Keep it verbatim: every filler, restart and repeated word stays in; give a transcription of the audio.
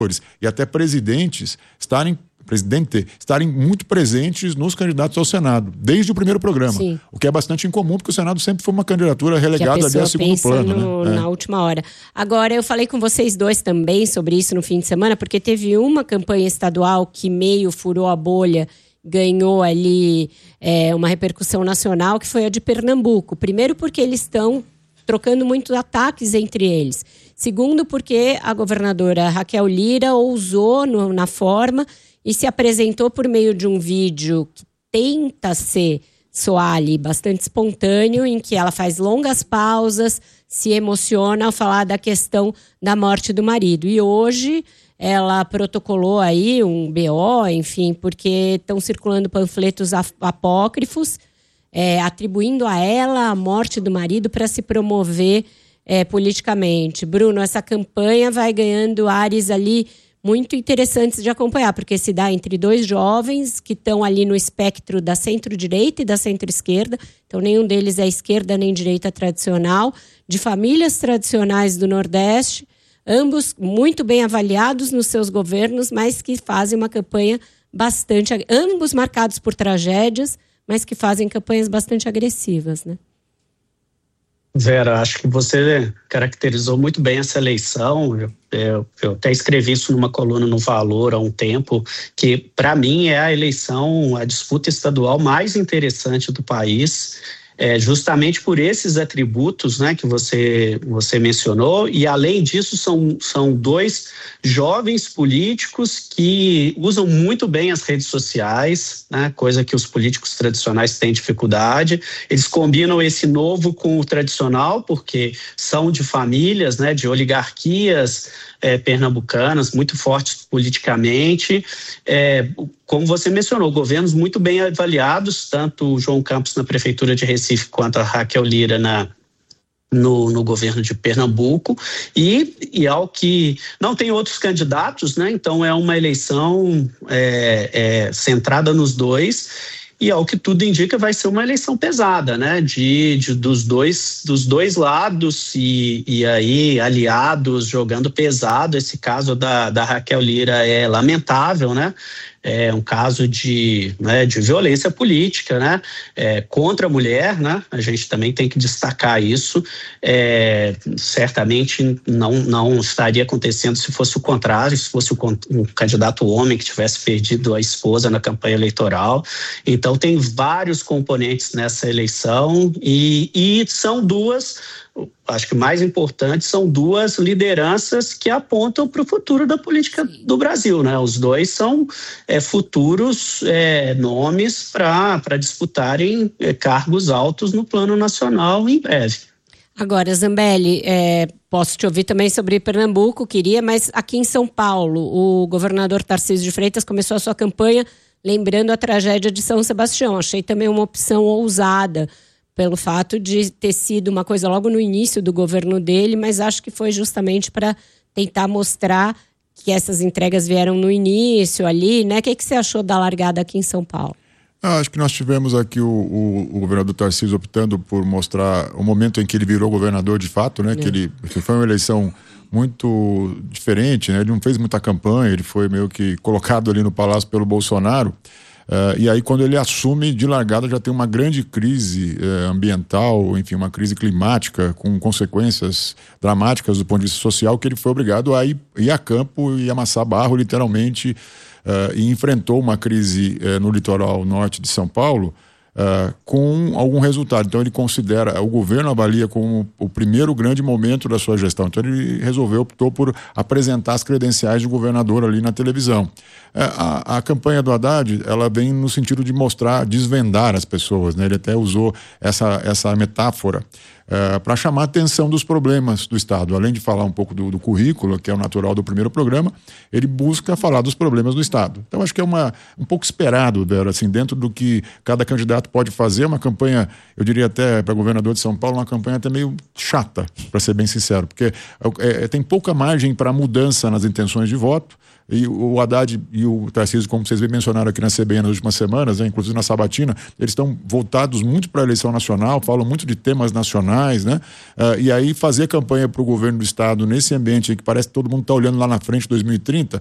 e até presidentes estarem presidente, estarem muito presentes nos candidatos ao Senado, desde o primeiro programa. Sim. O que é bastante incomum, porque o Senado sempre foi uma candidatura relegada ali a segundo plano. No, né? Na é. última hora. Agora, eu falei com vocês dois também sobre isso no fim de semana, porque teve uma campanha estadual que meio furou a bolha, ganhou ali é, uma repercussão nacional, que foi a de Pernambuco. Primeiro porque eles estão trocando muitos ataques entre eles. Segundo porque a governadora Raquel Lira ousou no, na forma e se apresentou por meio de um vídeo que tenta ser, soar ali, bastante espontâneo, em que ela faz longas pausas, se emociona ao falar da questão da morte do marido. E hoje ela protocolou aí um B O, enfim, porque estão circulando panfletos apócrifos, é, atribuindo a ela a morte do marido para se promover é, politicamente. Bruno, essa campanha vai ganhando ares ali muito interessantes de acompanhar, porque se dá entre dois jovens que estão ali no espectro da centro-direita e da centro-esquerda, então nenhum deles é esquerda nem direita tradicional, de famílias tradicionais do Nordeste, ambos muito bem avaliados nos seus governos, mas que fazem uma campanha bastante, ambos marcados por tragédias, mas que fazem campanhas bastante agressivas, né? Vera, acho que você caracterizou muito bem essa eleição. Eu, eu, eu até escrevi isso numa coluna no Valor há um tempo, que para mim é a eleição, a disputa estadual mais interessante do país, é, justamente por esses atributos, né, que você, você mencionou, e além disso são, são dois jovens políticos que usam muito bem as redes sociais, né, coisa que os políticos tradicionais têm dificuldade. Eles combinam esse novo com o tradicional, porque são de famílias, né, de oligarquias é, pernambucanas, muito fortes politicamente. É, como você mencionou, governos muito bem avaliados, tanto o João Campos na Prefeitura de Recife quanto a Raquel Lira na No, no governo de Pernambuco, e, e ao que não tem outros candidatos, né? Então é uma eleição é, é, centrada nos dois, e ao que tudo indica vai ser uma eleição pesada, né? De, de, dos, dois, dos dois lados, e, e aí aliados jogando pesado. Esse caso da, da Raquel Lira é lamentável, né? É um caso de, né, de violência política, né, é, contra a mulher, né, a gente também tem que destacar isso. É, certamente não, não estaria acontecendo se fosse o contrário, se fosse um candidato homem que tivesse perdido a esposa na campanha eleitoral. Então tem vários componentes nessa eleição, e, e são duas, acho que mais importante, são duas lideranças que apontam para o futuro da política do Brasil, né? Os dois são é, futuros é, nomes para disputarem é, cargos altos no plano nacional em breve. Agora, Zambelli, é, posso te ouvir também sobre Pernambuco, queria, mas aqui em São Paulo, o governador Tarcísio de Freitas começou a sua campanha lembrando a tragédia de São Sebastião. Achei também uma opção ousada, pelo fato de ter sido uma coisa logo no início do governo dele, mas acho que foi justamente para tentar mostrar que essas entregas vieram no início ali, né? O que, que você achou da largada aqui em São Paulo? Ah, acho que nós tivemos aqui o, o, o governador Tarcísio optando por mostrar o momento em que ele virou governador de fato, né? É. Que ele que foi uma eleição muito diferente, né? Ele não fez muita campanha, ele foi meio que colocado ali no palácio pelo Bolsonaro. Uh, e aí quando ele assume, de largada já tem uma grande crise uh, ambiental, enfim, uma crise climática com consequências dramáticas do ponto de vista social, que ele foi obrigado a ir, ir a campo e amassar barro literalmente, uh, e enfrentou uma crise uh, no litoral norte de São Paulo uh, com algum resultado. Então ele considera, o governo avalia como o primeiro grande momento da sua gestão. Então ele resolveu, optou por apresentar as credenciais de governador ali na televisão. A, a campanha do Haddad, ela vem no sentido de mostrar, desvendar as pessoas, né? Ele até usou essa, essa metáfora uh, para chamar a atenção dos problemas do Estado. Além de falar um pouco do, do currículo, que é o natural do primeiro programa, ele busca falar dos problemas do Estado. Então acho que é uma, um pouco esperado, Vera, assim, dentro do que cada candidato pode fazer, uma campanha, eu diria até para governador de São Paulo, uma campanha até meio chata, para ser bem sincero, porque é, é, tem pouca margem para mudança nas intenções de voto. E o Haddad e o Tarcísio, como vocês bem mencionaram aqui na C B N nas últimas semanas, né, inclusive na sabatina, eles estão voltados muito para a eleição nacional, falam muito de temas nacionais, mais, né? Uh, e aí fazer campanha para o governo do estado nesse ambiente que parece que todo mundo está olhando lá na frente, dois mil e trinta,